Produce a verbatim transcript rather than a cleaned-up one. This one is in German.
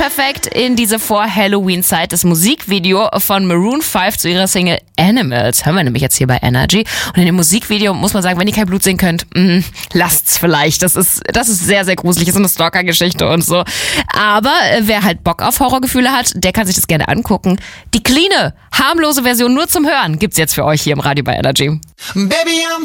perfekt in diese Vor-Halloween-Zeit das Musikvideo von Maroon fünf zu ihrer Single Animals. Hören wir nämlich jetzt hier bei Energy. Und in dem Musikvideo muss man sagen, wenn ihr kein Blut sehen könnt, mh, lasst's vielleicht. Das ist, das ist sehr, sehr gruselig. Das ist eine Stalker-Geschichte und so. Aber äh, wer halt Bock auf Horrorgefühle hat, der kann sich das gerne angucken. Die cleane, harmlose Version nur zum Hören gibt's jetzt für euch hier im Radio bei Energy. Baby, I'm